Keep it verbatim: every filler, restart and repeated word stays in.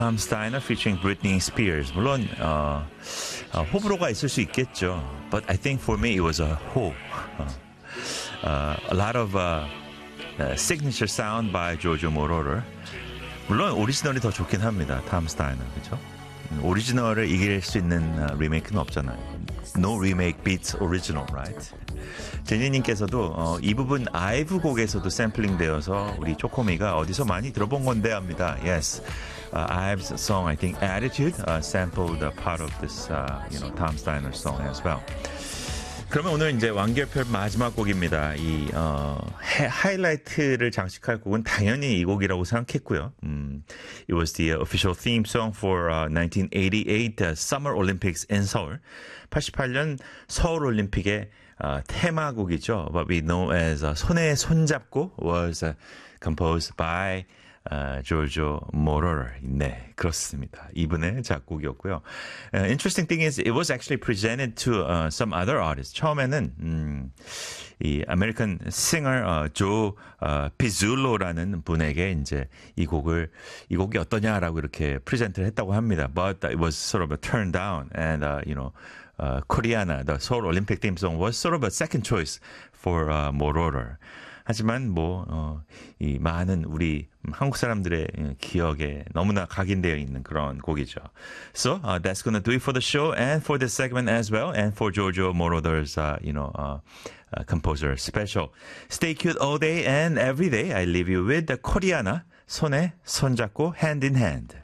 Tom Steiner featuring Britney Spears. 물론 어, 어, 호불호가 있을 수 있겠죠. But I think for me it was a 호. 어, uh, a lot of uh, uh, signature sound by Giorgio Moroder. 물론 오리지널이 더 좋긴 합니다. Tom Steiner, 그렇죠? 오리지널을 이길 수 있는 uh, 리메이크는 없잖아요. No remake beats original, right? 제니님께서도 어, 이 부분 아이브 곡에서도 샘플링 되어서 우리 쪼코미가 어디서 많이 들어본 건데 합니다. Yes, uh, Ive's song, I think Attitude, uh, sampled a part of this, uh, you know, Tom Steiner song as well. 그러면 오늘 이제 완결편 마지막 곡입니다. 이 어, 해, 하이라이트를 장식할 곡은 당연히 이 곡이라고 생각했고요. 음, It was the official theme song for uh, nineteen eighty-eight uh, Summer Olympics in Seoul. 팔십팔 년 서울 올림픽의 어, 테마곡이죠. What we know as uh, 손에 손잡고 was uh, composed by uh, Giorgio Moroder. 네, 그렇습니다. 이분의 작곡이었고요. Uh, interesting thing is it was actually presented to uh, some other artists. 처음에는 음, 이 아메리칸 싱어 어, 조 어, 피줄로라는 분에게 이제 이 곡을 이 곡이 어떠냐라고 이렇게 프레젠트를 했다고 합니다. But it was sort of a turn down, and uh, you know. Uh, Koreana, the Seoul Olympic theme song, was sort of a second choice for uh, Moroder. 하지만 뭐, 어, 이 많은 우리 한국 사람들의 기억에 너무나 각인되어 있는 그런 곡이죠. So uh, that's gonna do it for the show and for this segment as well, and for Giorgio Moroder's, uh, you know, uh, uh, composer special. Stay cute all day and every day. I leave you with the Koreana, 손에 손잡고 hand in hand.